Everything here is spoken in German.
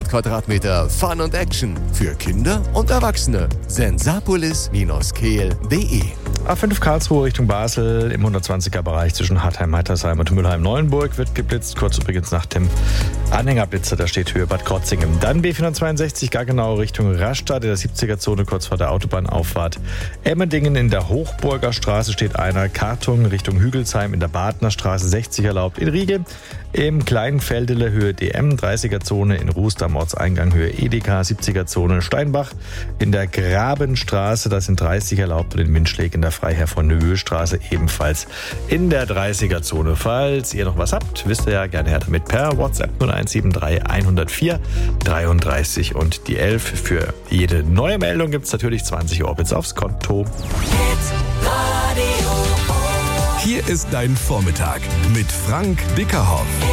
Quadratmeter Fun und Action für Kinder und Erwachsene. sensapolis-kehl.de. A5 Karlsruhe Richtung Basel im 120er-Bereich zwischen Hartheim-Heitersheim und Mülheim-Neuenburg wird geblitzt. Kurz übrigens nach dem Anhängerblitzer, da steht Höhe Bad Krotzingen. Dann B462 Gaggenau Richtung Rastatt in der 70er-Zone kurz vor der Autobahnauffahrt. Emmendingen in der Hochburger Straße steht einer. Kartung Richtung Hügelsheim in der Badner Straße 60 erlaubt. In Riegel im kleinen Feldele Höhe DM 30er-Zone, in Rust am Ortseingang Höhe Edeka 70er-Zone. Steinbach in der Grabenstraße, das sind 30 erlaubt, und in Windschläg in der Freiherr von Nöhe-Straße ebenfalls in der 30er-Zone. Falls ihr noch was habt, wisst ihr ja, gerne her damit per WhatsApp 0173 104 33 und die 11. Für jede neue Meldung gibt es natürlich 20 Orbits aufs Konto. Hier ist dein Vormittag mit Frank Bickerhoff.